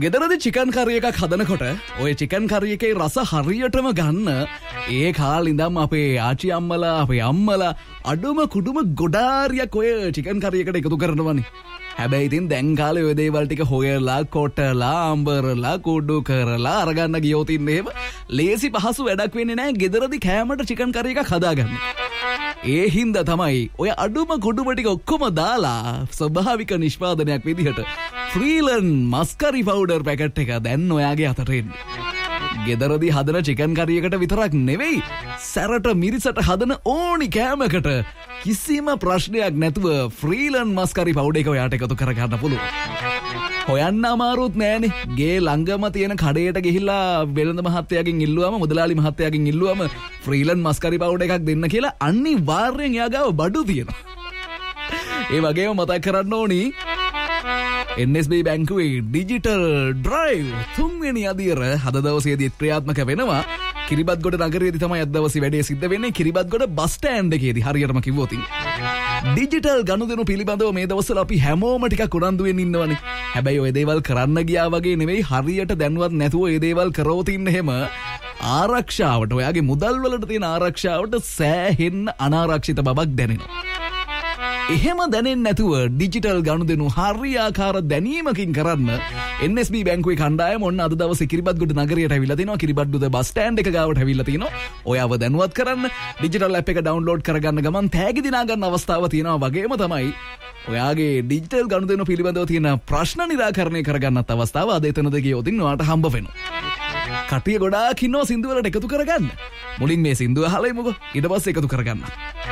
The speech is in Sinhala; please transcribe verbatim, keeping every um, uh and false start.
ගෙදරදී චිකන් කරි එකක් හදනකොට ඔය චිකන් කරි එකේ රස හරියටම ගන්න ඒ කාලේ ඉඳන් අපේ ආච්චි අම්මලා අපේ අම්මලා අඩුම කුඩුම ගොඩාරියක් ඔය චිකන් කරි එකට එකතු කරනවනේ. හැබැයි ඉතින් දැන් කාලේ ඔය දේවල් ටික හොයලා කොටලා අම්බරලා කුඩු කරලා අරගන්න ගියොත් ඉන්නේ එහෙම ලේසි පහසු වැඩක් වෙන්නේ නැහැ ගෙදරදී කෑමට චිකන් කරි එකක් හදාගන්න. ඒ හින්දා තමයි ඔය අඩුම කුඩුම ටික ඔක්කොම දාලා ස්වභාවික නිෂ්පාදනයක් විදිහට ෆ්‍රීලන් මස්කරි පවුඩර් පැකට් එක දැන් ඔයාගේ අතට එන්නේ. ගෙදරදී හදන චිකන් කරි එකට විතරක් නෙවෙයි සැරට මිරිසට හදන ඕනි කෑමකට කිසිම ප්‍රශ්නයක් නැතුව ෆ්‍රීලන් මස්කරි පවුඩර් එක ඔයාට එකතු කරගන්න පුළුවන්. හොයන්න අමාරුත් නෑනේ. ගේ ළඟම තියෙන කඩේට ගිහිල්ලා වෙළඳ මහත්තයාගෙන් ඉල්ලුවම මුදලාලි මහත්තයාගෙන් ඉල්ලුවම ෆ්‍රීලන් මස්කරි පවුඩර් එකක් දෙන්න කියලා අනිවාර්යෙන් එයා ගාව බඩු තියෙනවා. ඒ වගේම මතක් කරන්න ඕනි එන් එස් බී බැංකුවේ ඩිජිටල් ඩ්‍රයිව් තුන්වෙනි අදියර අද දවසේදී ක්‍රියාත්මක වෙනවා. කිරිබත්ගොඩ නගරයේදී තමයි අද දවසේ වැඩේ සිද්ධ වෙන්නේ. කිරිබත්ගොඩ බස් ස්ටෑන්ඩ් එකේදී හරියටම කිව්වොත් ඩිජිටල් ගනුදෙනු පිළිබඳව මේ දවස්වල අපි හැමෝම ටිකක් උනන්දු වෙන්න ඉන්නවනේ. හැබැයි ඔය දේවල් කරන්න ගියා වගේ නෙවෙයි හරියට දැනුවත් නැතුව ඔය දේවල් කරවොත් ඉන්න හැම ආරක්ෂාවට ඔයාගේ මුදල් වලට තියෙන ආරක්ෂාවට සෑහෙන්න අනාරක්ෂිත බවක් දැනෙනවා. එහෙම දැනෙන්නේ නැතුව ඩිජිටල් ගනුදෙනු හරියාකාර දැනීමකින් කරන්න එන් එස් බී බැංකුවේ කණ්ඩායම ඔන්න අද දවසේ කිරිබත්ගොඩ නගරයට ඇවිල්ලා තිනවා. කිරිබත්ගොඩ බස් ස්ටෑන්ඩ් එක ගාවට ඇවිල්ලා තිනවා. ඔයාව දැනුවත් කරන්න ඩිජිටල් ඇප් එක ඩවුන්ලෝඩ් කරගන්න ගමන් තෑගි දිනා ගන්න අවස්ථාව තියෙනවා. වගේම තමයි ඔයාගේ ඩිජිටල් ගනුදෙනු පිළිබඳව තියෙන ප්‍රශ්න නිරාකරණය කරගන්නත් අවස්ථාව අද එතනද ගියොත් ඔයාට හම්බ වෙනවා. කටිය ගොඩාක් ඉන්නවා සින්දු වලට එකතු කරගන්න. මුලින් මේ සින්දුව අහලා ඉමුකෝ ඊට පස්සේ එකතු කරගන්න.